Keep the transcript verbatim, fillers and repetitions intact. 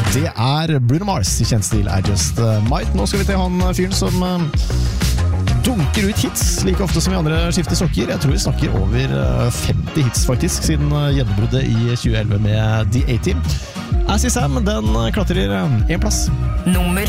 Det er Bruno Mars i kjent stil I Just Might. Nå skal vi til han fyren som dunker ut hits like ofte som i andre skifter sokker. Jeg tror vi snakker over femti hits faktisk siden gjennombruddet i tjue elleve med The A-Team. As Is Sam, den klatrer en plass. Nummer